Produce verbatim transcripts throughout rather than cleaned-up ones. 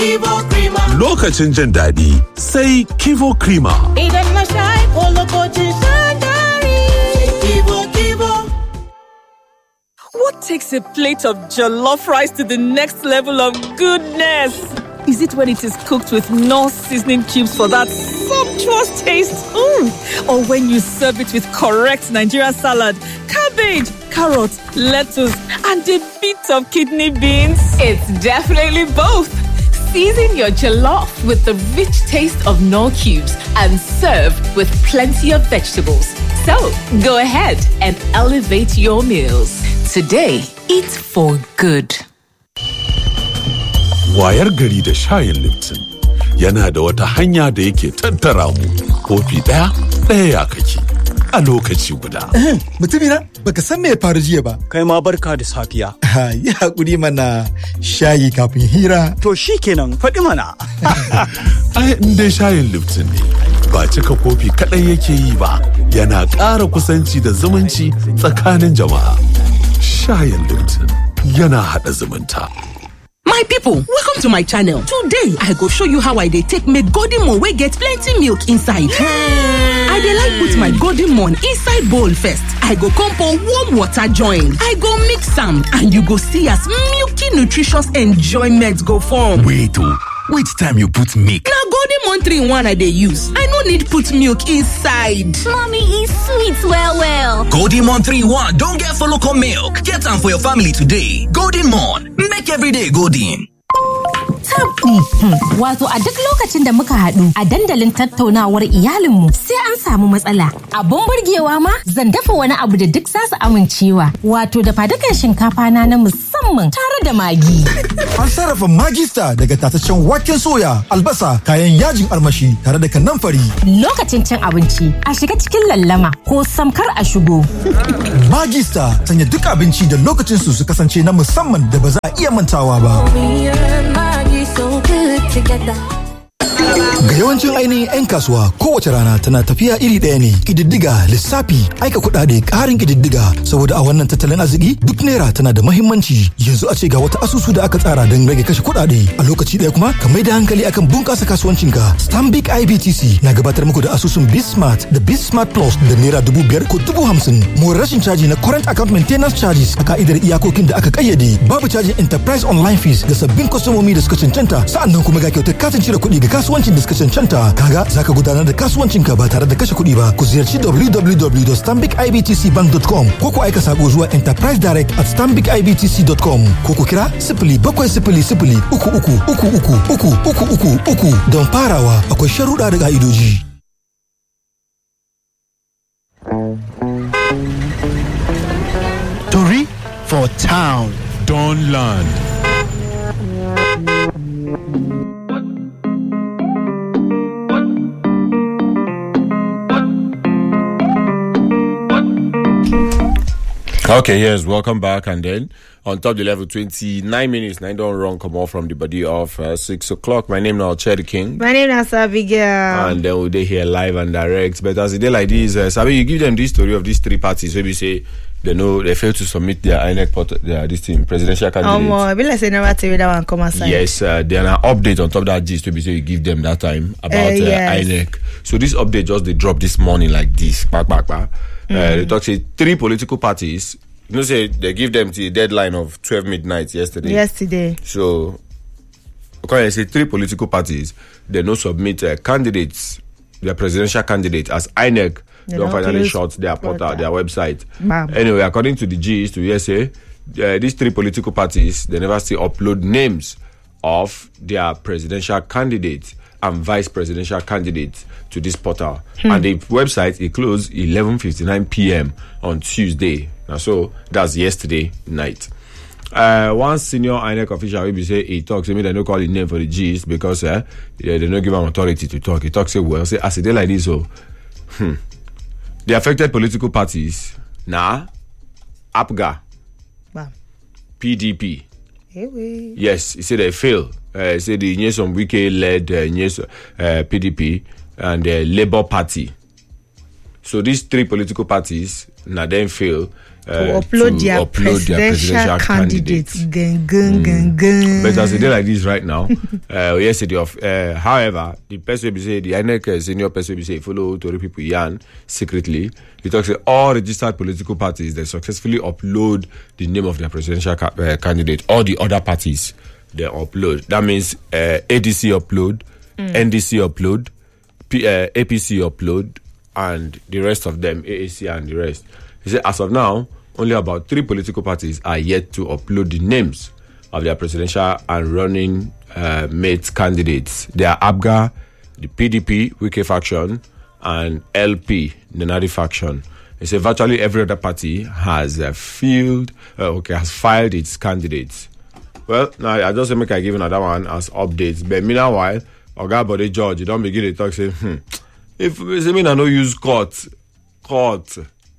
Kivo Krima. Lokacin jin daɗi sai Kivo Krima. Idan na sha ko lokacin shan dari. Kivo Kivo. What takes a plate of jollof rice to the next level of goodness? Is it when it is cooked with no seasoning cubes for that sumptuous taste? Mm. Or when you serve it with correct Nigerian salad, cabbage, carrots, lettuce, and a bit of kidney beans? It's definitely both. Season your jollof with the rich taste of no cubes and serve with plenty of vegetables. So go ahead and elevate your meals. Today, eat for good. Wayar gari da shayin Lipton yana da wata hanya da yake tattara mu. Kofi ɗaya, ɗaya ya kake a lokaci guda. Mutumina, baka san me ya faru jiya ba. Kai ma barka da safiya. Yi hakuri mana shayi kafin hira. To shi kenan faɗi mana. Ai, in dai shayin Lipton ne, ba cika kofi kaɗai yake yi ba, yana ƙara kusanci da zumunci tsakanin jama'a. Shayin Lipton yana haɗa zumunta. My people, welcome to my channel. Today, I go show you how I dey take make golden moon wey get plenty milk inside. I dey like put my golden moon inside bowl first. I go come pour warm water join. I go mix am and you go see as milky nutritious enjoyment go form. Wait oh, which time you put milk? Na golden moon three in one I dey use. I no need put milk inside. Mommy e sweet well well. Golden Moon three in one don get follow come milk. Get am for your family today. Golden Moon, make every day golden. Tabdi. Wato a duk lokacin da muka haɗu a dandalin tattaunawar iyalinmu sai an samu matsala. Abun burgewa ma zan dafa wani abu da duk za su amincewa. Wato da fadukan shinkafa na na musamman tare da magi. An sarrafa Maggi Star daga tataccen waken soya, albasa, kayan yajin armashi tare da kanamfari. Lokacin cin abinci a shiga cikin lallama ko samkar a shigo. Maggi Star sanya duk abinci da lokacin su su kasance na musamman da ba za a iya mantawa ba. So good together. Ga yawancin ainihin 'yan kasuwa kowace rana tana tafiya iri ɗaya ne. Ƙididdiga, lissafi, aika kuɗaɗe, ƙarin ƙididdiga. Saboda a wannan tattalin arziki duk naira tana da muhimmanci. Yanzu a ce ga wata asusu da aka tsara don rage kashe kuɗaɗe. A lokaci ɗaya kuma ka mai da hankali akan bunƙasa kasuwancinka. Stanbic I B T C na gabatar muku da asusun Bismart da Bismart Plus da naira dubu biyar ko dubu hamsin. More rashin caji na current account maintenance charges a ka'idar iyakokin da aka ƙayyade. Babu cajin enterprise online fees ga sabbin kwastomomi da suka cancanta. Sa'annan kuma ga kyautar katin cire kuɗi ga kasuwancin da suka cancanta. Kaga zaka gudanar da kasuwancinka ba tare da kashe kuɗi ba. Ku ziyarci w w w dot stanbic i b t c bank dot com ko ku aika sako zuwa enterprise direct at stanbic i b t c dot com ko ku kira sifili bakwai sifili sifili uku uku uku uku uku uku uku uku don farawa. Akwai sharuɗa da ƙa'idoji. Tori for town. Don land. Okay, yes, welcome back. And then on top of the level, twenty-nine minutes, nine don't run, come off from the body of uh, six o'clock. My name now, Cherry King. My name is Abigail. And then we'll be here live and direct. But as a day like this, uh, Sabi, you give them this story of these three parties. Maybe say they know they failed to submit their I N E C port, their this team presidential candidate. Um, I like say never tell that one come aside. Yes, uh, then an update on top of that gist. Maybe say you give them that time about uh, yes. uh, I N E C. So this update just they dropped this morning like this. Back, back, back. Mm. Uh, they talk say three political parties. You know, say they give them the deadline of twelve midnight yesterday. Yesterday. So, okay, I say three political parties, they no submit uh, candidates, their presidential candidate as I N E C. They don't finally shut their portal, their website. Bam. Anyway, according to the G's, to U S A, uh, these three political parties, they never still upload names of their presidential candidates and vice presidential candidates to this portal. Hmm. And the website, it closed eleven fifty-nine p.m. on Tuesday. Now, so that's yesterday night. Uh, one senior I N E C official will be say he talks. I mean, they don't call his name for the G's because uh, yeah, they don't give him authority to talk. He talks say well, say as a day like this, so hmm, the affected political parties now, nah, A P G A, Bam. P D P. Hey, wait. Yes, he said they fail. Uh, he said the Nyesom Wike led uh, Nyesom, uh, P D P and the Labour Party. So these three political parties now then fail uh, to upload, to their, upload presidential their presidential candidates. candidates. Gun, gun, gun, gun. But as a day like this right now, uh, yesterday of, uh, however, the person will say, the I N E C senior person will say, follow to people yan secretly. He talks about all registered political parties that successfully upload the name of their presidential ca- uh, candidate. All the other parties, they upload. That means uh, A D C upload, mm. N D C upload, P- uh, A P C upload, and the rest of them, A A C and the rest. He said, as of now, only about three political parties are yet to upload the names of their presidential and running uh, mate candidates. They are A B G A, the P D P, Wike faction, and L P, the Nadi faction. He said virtually every other party has uh, filed, uh, okay, has filed its candidates. Well, now I just make I give another one as updates. But meanwhile, Oga Bode George, you don't begin to talk, say, hmm, if I mean I no use court, court,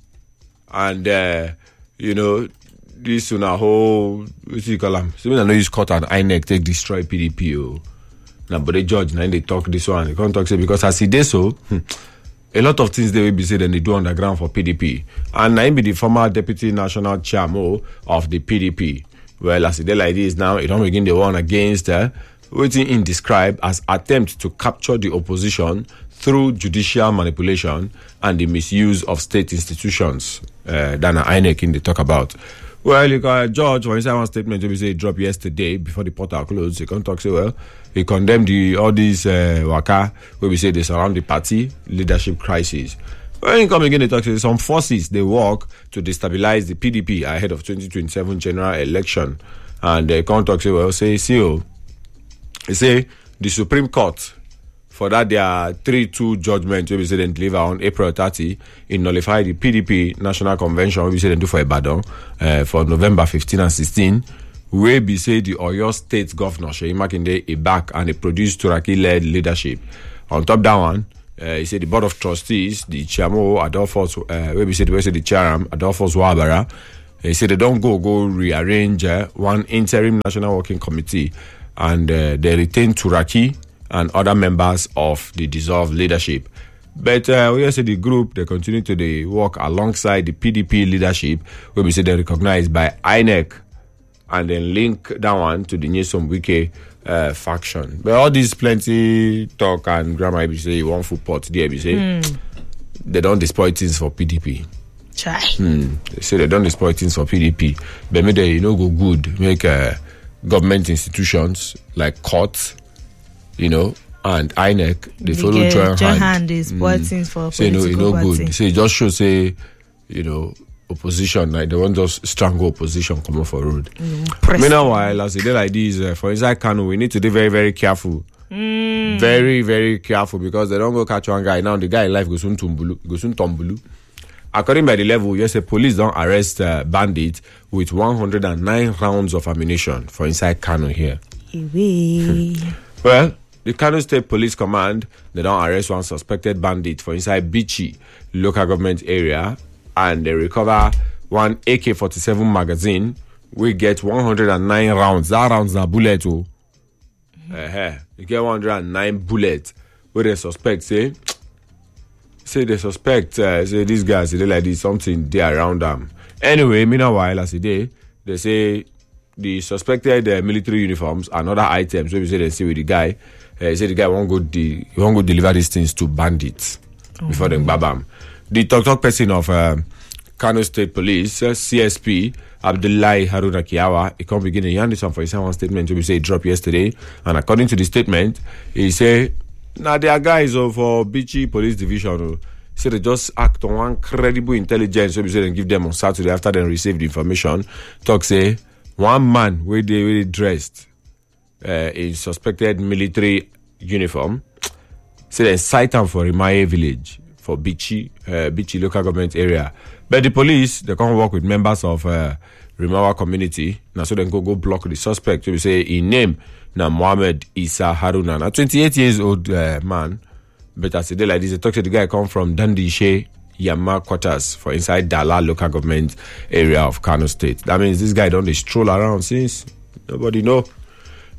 and uh, you know this on a whole, what do you call them? So I mean I no use court and I N E C take destroy P D P. Oh, now Bode George, now they talk this one. They can't talk say because as he did so, hmm, a lot of things they will be said and they do underground for P D P, and I be the former deputy national chairman of the P D P. Well, as he did like this now, it don't begin the one against uh, waiting in described as attempt to capture the opposition through judicial manipulation and the misuse of state institutions uh, that I N E C in they talk about. Well, you got George, for instance, one statement we say he dropped yesterday before the portal closed. He can't talk say, well, he condemned the, all these uh, waka where we say they surround the party leadership crisis. When you come again, they talk say some forces they work to destabilize the P D P ahead of twenty twenty-seven general election, and they can't talk say, well, say, see, oh, they say the Supreme Court. For that, there three two judgment we say they deliver on April thirtieth. It nullified the P D P National Convention we say they do for Ibadan uh, for November fifteenth and sixteenth. Where be say the Oyo State Governor Seyi Makinde a back and a produced Turaki-led leadership. On top that one, uh, he said the Board of Trustees, the Chairman Adolphus, uh, where we say the, the Chairman Adolphus Wabara, he said they don't go go rearrange uh, one interim national working committee, and uh, they retain Turaki and other members of the dissolved leadership. But uh, we say the group, they continue to they work alongside the P D P leadership, where we say they're recognized by I N E C, and then link that one to the Nyesom Wike uh, faction. But all this plenty talk and grammar, we say one foot pot there, we say mm. they don't destroy things for P D P. Try. Hmm. They say they don't destroy things for P D P. But maybe they you know go good, make uh, government institutions like courts, you know, and I N E C, they follow yeah, joint hand. hand is mm. things for say, political no, you know, party. good. Say, just show, say, you know, opposition, like they want just strangle opposition come off a road. Mm, Meanwhile, as a day like this, uh, for inside Kano, we need to be very, very careful. Mm. Very, very careful because they don't go catch one guy. Now the guy in life goes soon tumbulu, goes soon tumbulu. According by the level, yes, the police don't arrest uh, bandits with one hundred nine rounds of ammunition for inside Kano here. Well, the Kano State Police Command, they don't arrest one suspected bandit for inside Bichi local government area, and they recover one A K forty-seven magazine. We get one hundred nine rounds. That rounds are bullet. Oh. Mm-hmm. Uh-huh. You get one hundred nine bullets. Where they suspect, say, say they suspect, uh, say these guys, they like this, something there around them. Anyway, meanwhile, as a day, they say the suspected uh, military uniforms and other items, where we say they see with the guy, uh, say the guy won't go, de- won't go deliver these things to bandits oh. before they babam. The talk talk person of uh, Kano State Police, uh, C S P, Abdullahi Haruna Kiawa, he can't begin to yarn this one for his one statement to be say dropped yesterday. And according to the statement, he say, now there are guys of uh, Bichi Police Division, uh, say they just act on one credible intelligence, so we say they give them on Saturday after they receive the information. Talk say, one man where they really dressed uh, in suspected military uniform, say they cite him for Rimaye village. For Bichi, uh, Bichi local government area. But the police, they can't work with members of uh, Rimawa community. Now, so they go go block the suspect. So we say, in name, now Mohammed Isa Haruna. Now, twenty-eight years old uh, man. But as a day like this, they talk to the guy come from Dandishe Yama quarters for inside Dala local government area of Kano State. That means this guy don't they stroll around since nobody know.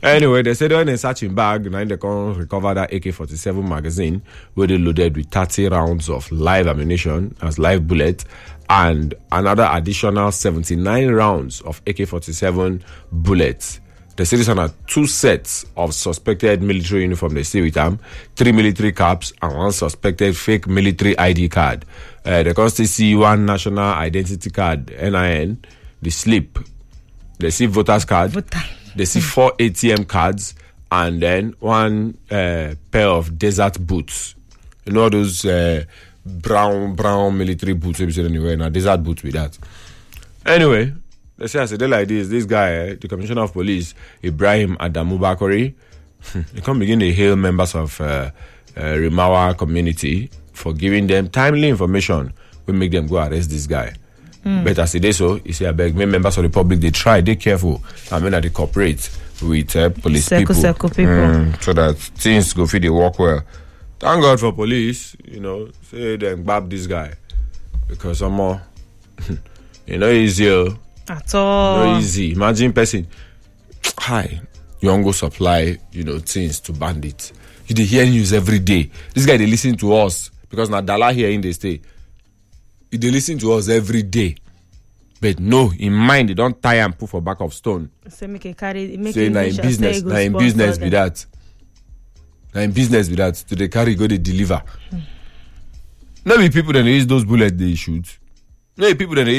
Anyway, they said when they search him bag, now they can recover that A K forty-seven magazine where they loaded with thirty rounds of live ammunition as live bullet and another additional seventy-nine rounds of A K forty-seven bullets. The series are two sets of suspected military uniform they see with them, three military caps and one suspected fake military I D card. Uh, they can still see one national identity card, N I N, the slip. They see voters card. Voter. They see four A T M cards and then one uh, pair of desert boots. You know those uh, brown brown military boots you see anywhere now. Desert boots with that. Anyway, they say I said like this. This guy, eh, the Commissioner of Police, Ibrahim Adamu Bakori, he come begin to hail members of uh, uh, Rimawa community for giving them timely information. We make them go arrest this guy. Mm. But as they so, he say I beg me members of the public they try, they careful. I mean that they cooperate with uh, police circle, people, circle people. Mm, so that things go fit they work well. Thank God for police, you know, say them grab this guy because some more, you know, easier. At all. No easy. Imagine person, hi, you don't go supply, you know, things to bandits. You they hear news every day. This guy they listen to us because now Dala here in the state. They listen to us every day. But no, in mind, they don't tie and put for back of stone. Say make a carry, make say, now in business, now in business with that. Now in business with that. To the carry, go they deliver. Hmm. No be people that use those bullets they shoot. No be people that